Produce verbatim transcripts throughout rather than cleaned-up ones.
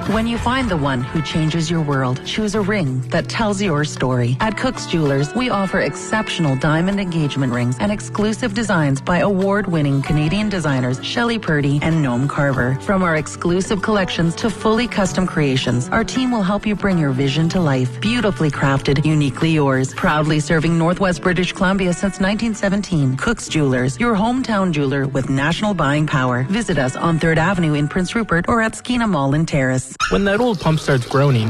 When you find the one who changes your world, choose a ring that tells your story. At Cook's Jewelers, we offer exceptional diamond engagement rings and exclusive designs by award-winning Canadian designers Shelley Purdy and Noam Carver. From our exclusive collections to fully custom creations, our team will help you bring your vision to life. Beautifully crafted, uniquely yours. Proudly serving Northwest British Columbia since nineteen seventeen. Cook's Jewelers, your hometown jeweler with national buying power. Visit us on third Avenue in Prince Rupert or at Skeena Mall in Terrace. When that old pump starts groaning,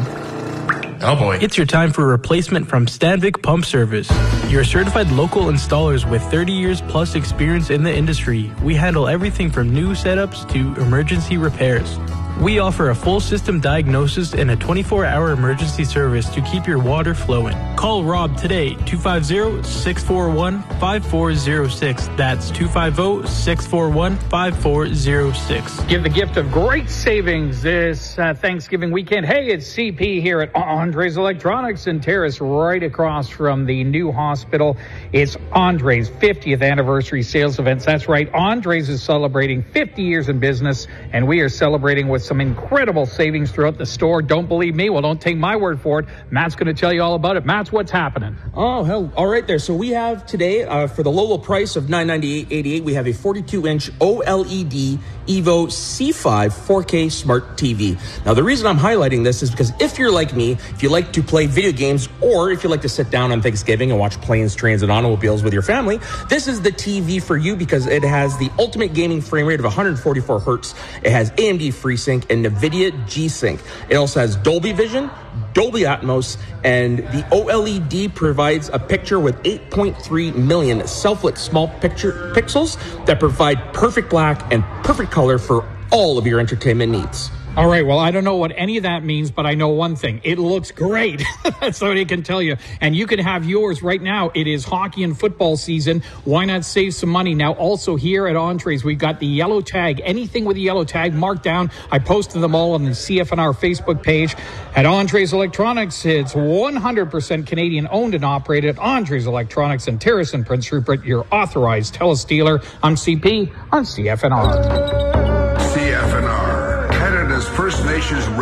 oh boy, it's your time for a replacement from Stanvic Pump Service. Your certified local installers with thirty years plus experience in the industry. We handle everything from new setups to emergency repairs. We offer a full system diagnosis and a twenty-four hour emergency service to keep your water flowing. Call Rob today, two five zero, six four one, five four zero six. That's two five zero, six four one, five four zero six. Give the gift of great savings this uh, Thanksgiving weekend. Hey, it's C P here at Andre's Electronics in Terrace, right across from the new hospital. It's Andre's fiftieth anniversary sales events. That's right, Andre's is celebrating fifty years in business, and we are celebrating with some incredible savings throughout the store. Don't believe me? Well, don't take my word for it. Matt's going to tell you all about it. Matt's, what's happening? Oh, hell, all right there. So we have today, uh, for the low, low price of nine ninety-eight eighty-eight, we have a forty-two inch OLED Evo C five four K Smart T V. Now, the reason I'm highlighting this is because if you're like me, if you like to play video games, or if you like to sit down on Thanksgiving and watch planes, trains, and automobiles with your family, this is the T V for you because it has the ultimate gaming frame rate of one hundred forty-four hertz. It has A M D FreeSync and NVIDIA G-Sync. It also has Dolby Vision, Dolby Atmos, and the OLED provides a picture with eight point three million self-lit small picture pixels that provide perfect black and perfect color for all of your entertainment needs. All right, well, I don't know what any of that means, but I know one thing. It looks great. That's what I can tell you. And you can have yours right now. It is hockey and football season. Why not save some money? Now, also here at Entrees, we've got the yellow tag. Anything with a yellow tag marked down. I posted them all on the C F N R Facebook page. At Entrees Electronics, it's one hundred percent Canadian owned and operated. Entrees Electronics in Terrace and Prince Rupert, your authorized TELUS dealer. I'm C P on C F N R. C F N R, Canada's First Nations